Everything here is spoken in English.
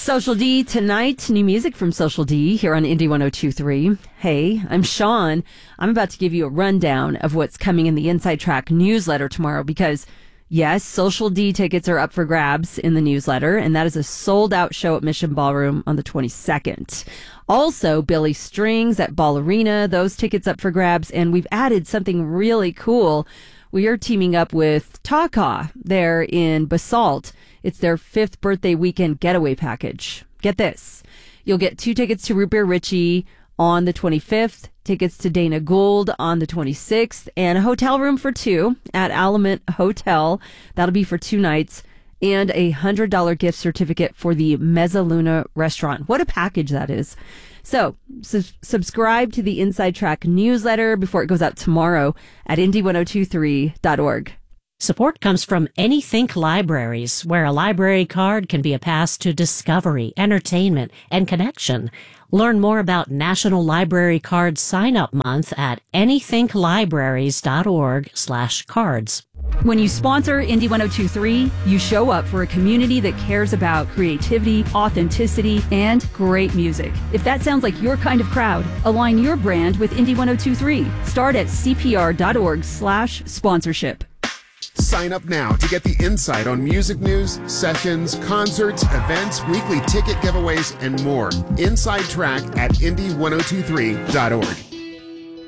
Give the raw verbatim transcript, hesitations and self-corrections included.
Social D tonight. New music from Social D here on Indy one oh two point three. Hey, I'm Sean. I'm about to give you a rundown of what's coming in the Inside Track newsletter tomorrow because, yes, Social D tickets are up for grabs in the newsletter, and that is a sold-out show at Mission Ballroom on the twenty-second. Also, Billy Strings at Ball Arena, those tickets up for grabs, and we've added something really cool. We are teaming up with Taka there in Basalt. It's their fifth birthday weekend getaway package. Get this. You'll get two tickets to Root Beer Richie on the twenty-fifth, tickets to Dana Gould on the twenty-sixth, and a hotel room for two at Alamant Hotel. That'll be for two nights, and a one hundred dollars gift certificate for the Mezzaluna restaurant. What a package that is. So, su- subscribe to the Inside Track newsletter before it goes out tomorrow at indy one oh two three dot org. Support comes from AnyThink Libraries, where a library card can be a pass to discovery, entertainment, and connection. Learn more about National Library Card Sign-Up Month at anythinklibraries.org slash cards. When you sponsor Indy one oh two point three, you show up for a community that cares about creativity, authenticity, and great music. If that sounds like your kind of crowd, align your brand with Indy one oh two point three. Start at cpr.org slash sponsorship. Sign up now to get the insight on music news, sessions, concerts, events, weekly ticket giveaways, and more. Inside Track at indy one oh two three dot org.